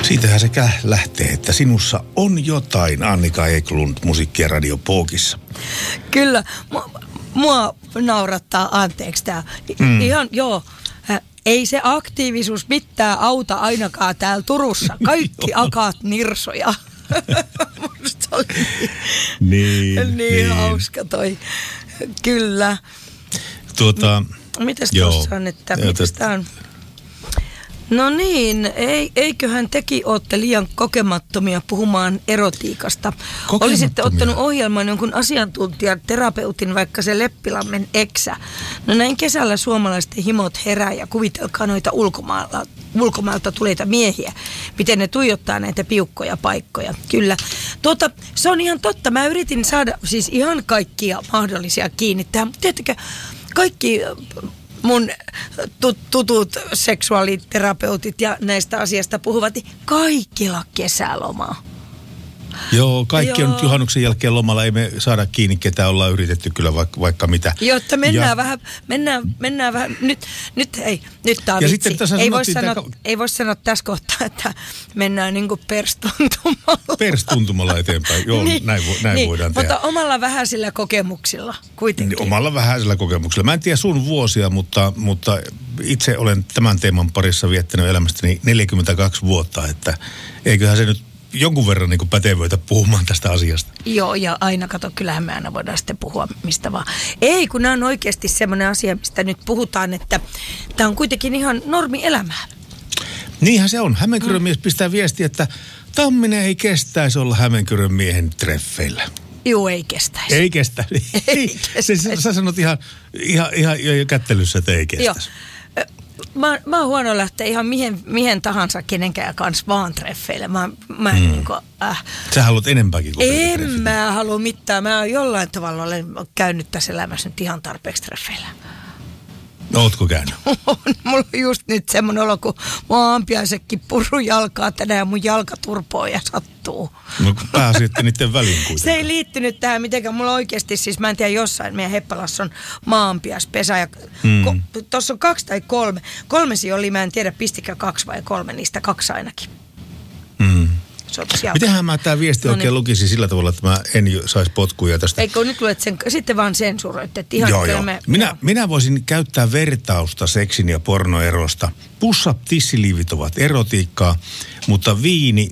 Siitähän se lähtee, että sinussa on jotain, Annika Eklund, Musiikki- ja Radio Pookissa. Kyllä, mua naurattaa, anteeksi tää. Ihan, joo. Ei se aktiivisuus mitään auta ainakaan täällä Turussa. Kaikki akaat nirsoja. Musta oli niin hauska toi. Kyllä. Mitäs tuossa on, että mitäs tää on? No niin, eiköhän tekin ootte liian kokemattomia puhumaan erotiikasta. Olisitte ottanut ohjelman jonkun asiantuntijan, terapeutin, vaikka se Leppilammen eksä. No näin kesällä suomalaisten himot herää ja kuvitelkaa noita ulkomailta tuleita miehiä. Miten ne tuijottaa näitä piukkoja paikkoja. Kyllä. Se on ihan totta. Mä yritin saada siis ihan kaikkia mahdollisia kiinnittää. Mutta tiedättekö, kaikki mun tutut seksuaaliterapeutit ja näistä asiasta puhuvat, niin kaikilla kesälomaa. Joo, kaikki on nyt juhannuksen jälkeen lomalla, ei me saada kiinni ketään, ollaan yritetty kyllä vaikka mitä. Jotta mennään vähän, nyt tää on vitsi. Ei voi sanoa tässä kohtaa, että mennään niinku perstuntumalla. Perstuntumalla eteenpäin, joo, niin, näin voidaan tehdä. Mutta omalla vähäisillä kokemuksilla kuitenkin. Niin, omalla vähäisillä kokemuksilla. Mä en tiedä sun vuosia, mutta itse olen tämän teeman parissa viettänyt elämästäni 42 vuotta, että eiköhän se nyt jonkun verran niin kuin pätevöitä puhumaan tästä asiasta. Joo, ja aina kato, kyllähän me aina voidaan sitten puhua mistä vaan. Ei, kun nämä on oikeasti semmoinen asia, mistä nyt puhutaan, että tämä on kuitenkin ihan normielämää. Niinhän se on. Hämeenkyrön mies pistää viestiä, että Tamminen ei kestäisi olla Hämeenkyrön miehen treffeillä. Joo, ei kestäisi. Ei kestäisi. Sä sanot ihan kättelyssä, että ei kestäisi. Joo. Mä oon huono lähteä ihan mihin tahansa kenenkään kanssa vaan treffeille. Sä haluat enempääkin kuin en mä halua mitään. Mä jollain tavalla olen käynyt tässä elämässä nyt ihan tarpeeksi treffeillä. No, ootko käynyt? Mulla on just nyt semmoinen olo, kun mua ampiaisekin purru jalkaa tänään ja mun jalka turpoo ja sattuu. No pääsitte niiden väliin kuitenkin. Se ei liittynyt tähän mitenkään. Mulla oikeasti siis, mä en tiedä, jossain meidän Heppalassa on maanpiaispesä. Ja tuossa on 2 tai 3. 3 oli, mä en tiedä, pistikö 2 vai 3, niistä 2 ainakin. Mitenhän mä tämä viesti oikein lukisin sillä tavalla, että mä en saisi potkuja tästä? Eikö nyt luet sen, sitten vaan sensuroitte, että ihan joo. Minä voisin käyttää vertausta seksin ja pornoerosta. Push-up tissiliivit ovat erotiikkaa, mutta viini,